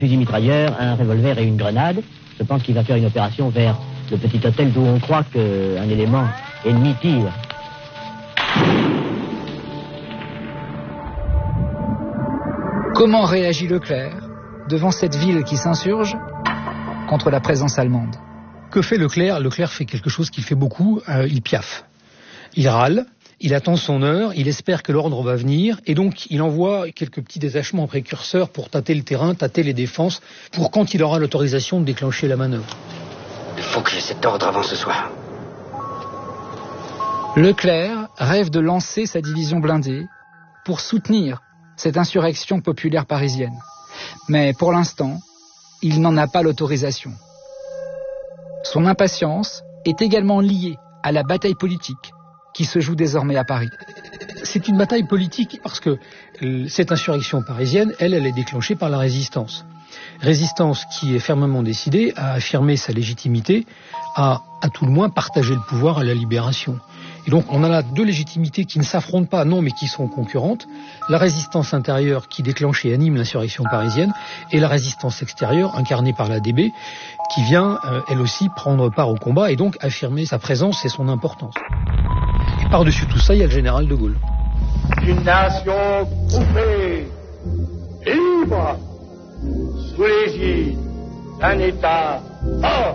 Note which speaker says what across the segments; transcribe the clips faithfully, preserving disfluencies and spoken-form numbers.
Speaker 1: Fusil mitrailleur, un revolver et une grenade. Je pense qu'il va faire une opération vers le petit hôtel d'où on croit qu'un élément ennemi tire.
Speaker 2: Comment réagit Leclerc devant cette ville qui s'insurge contre la présence allemande?
Speaker 3: Que fait Leclerc? Leclerc fait quelque chose qu'il fait beaucoup, euh, il piaffe. Il râle, il attend son heure, il espère que l'ordre va venir, et donc il envoie quelques petits détachements précurseurs pour tâter le terrain, tâter les défenses, pour quand il aura l'autorisation de déclencher la manœuvre.
Speaker 4: Il faut que j'ai cet ordre avant ce soir.
Speaker 2: Leclerc rêve de lancer sa division blindée pour soutenir cette insurrection populaire parisienne. Mais pour l'instant, il n'en a pas l'autorisation. Son impatience est également liée à la bataille politique qui se joue désormais à Paris.
Speaker 3: C'est une bataille politique parce que euh, cette insurrection parisienne, elle, elle est déclenchée par la résistance. Résistance qui est fermement décidée à affirmer sa légitimité, à, à tout le moins partager le pouvoir à la libération. Et donc on a là deux légitimités qui ne s'affrontent pas, non, mais qui sont concurrentes. La résistance intérieure qui déclenche et anime l'insurrection parisienne, et la résistance extérieure incarnée par l'A D B, qui vient, euh, elle aussi, prendre part au combat et donc affirmer sa présence et son importance. Et par-dessus tout ça, il y a le général de Gaulle.
Speaker 5: Une nation groupée, libre, sous l'égide d'un État fort.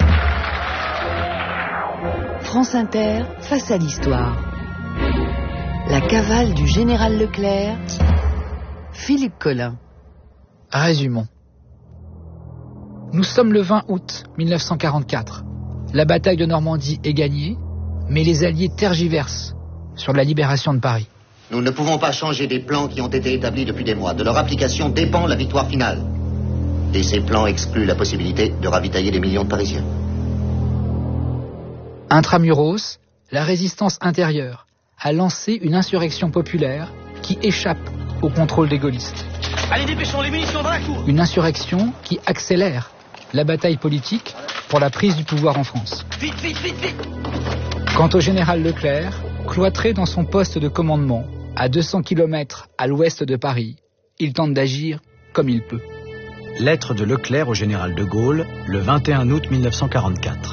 Speaker 6: France Inter, face à l'histoire. La cavale du général Leclerc, Philippe Collin.
Speaker 2: Résumons. Nous sommes le vingt août mille neuf cent quarante-quatre. La bataille de Normandie est gagnée, mais les Alliés tergiversent sur la libération de Paris.
Speaker 7: Nous ne pouvons pas changer des plans qui ont été établis depuis des mois. De leur application dépend la victoire finale. Et ces plans excluent la possibilité de ravitailler des millions de Parisiens.
Speaker 2: Intramuros, la résistance intérieure a lancé une insurrection populaire qui échappe au contrôle des gaullistes.
Speaker 4: Allez, dépêchons, les munitions dans la cour.
Speaker 2: Une insurrection qui accélère la bataille politique pour la prise du pouvoir en France.
Speaker 4: Vite, vite, vite, vite.
Speaker 2: Quant au général Leclerc, cloîtré dans son poste de commandement, à deux cents kilomètres à l'ouest de Paris, il tente d'agir comme il peut.
Speaker 8: Lettre de Leclerc au général de Gaulle, le vingt et un août mille neuf cent quarante-quatre.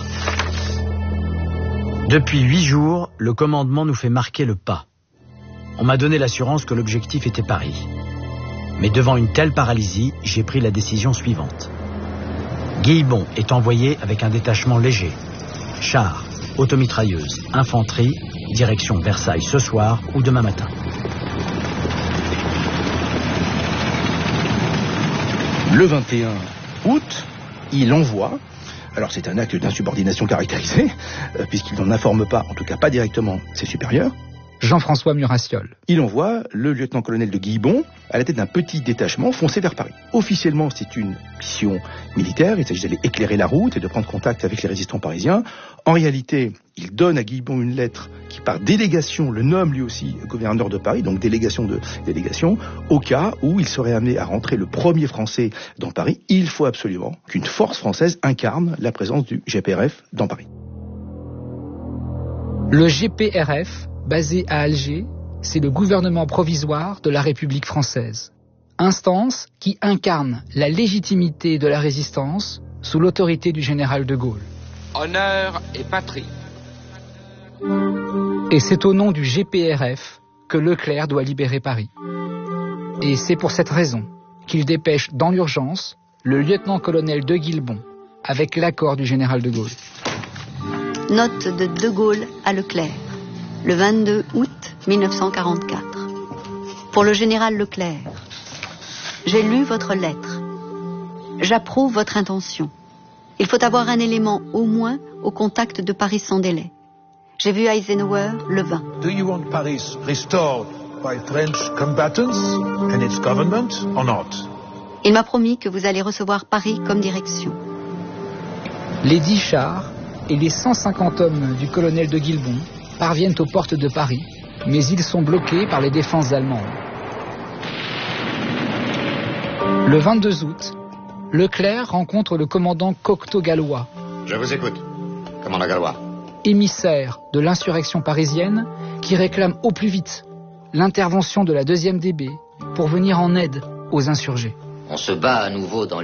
Speaker 8: Depuis huit jours, le commandement nous fait marquer le pas. On m'a donné l'assurance que l'objectif était Paris. Mais devant une telle paralysie, j'ai pris la décision suivante. Guillebon est envoyé avec un détachement léger. Chars, automitrailleuses, infanterie, direction Versailles ce soir ou demain matin.
Speaker 9: Le vingt et un août, il envoie, alors c'est un acte d'insubordination caractérisé, euh, puisqu'il n'en informe pas, en tout cas pas directement, ses supérieurs.
Speaker 2: Jean-François Murassiol.
Speaker 9: Il envoie le lieutenant-colonel de Guillebon à la tête d'un petit détachement foncé vers Paris. Officiellement, c'est une mission militaire, il s'agit d'aller éclairer la route et de prendre contact avec les résistants parisiens. En réalité, il donne à Guillebon une lettre qui, par délégation, le nomme lui aussi gouverneur de Paris, donc délégation de délégation, au cas où il serait amené à rentrer le premier Français dans Paris. Il faut absolument qu'une force française incarne la présence du G P R F dans Paris.
Speaker 2: Le G P R F, basé à Alger, c'est le gouvernement provisoire de la République française. Instance qui incarne la légitimité de la résistance sous l'autorité du général de Gaulle.
Speaker 4: Honneur et patrie.
Speaker 2: Et c'est au nom du G P R F que Leclerc doit libérer Paris. Et c'est pour cette raison qu'il dépêche dans l'urgence le lieutenant-colonel de Guillebon avec l'accord du général de Gaulle.
Speaker 10: Note de De Gaulle à Leclerc, le vingt-deux août mille neuf cent quarante-quatre. Pour le général Leclerc, j'ai lu votre lettre. J'approuve votre intention. Il faut avoir un élément au moins au contact de Paris sans délai. J'ai vu Eisenhower le vingt.
Speaker 11: Do you want Paris restored by French combatants and its government or not?
Speaker 10: Il m'a promis que vous allez recevoir Paris comme direction.
Speaker 2: Les dix chars et les cent cinquante hommes du colonel de Guillebon parviennent aux portes de Paris, mais ils sont bloqués par les défenses allemandes. Le vingt-deux août, Leclerc rencontre le commandant Cocteau-Gallois.
Speaker 7: Je vous écoute, commandant Gallois.
Speaker 2: Émissaire de l'insurrection parisienne qui réclame au plus vite l'intervention de la deuxième D B pour venir en aide aux insurgés.
Speaker 7: On se bat à nouveau dans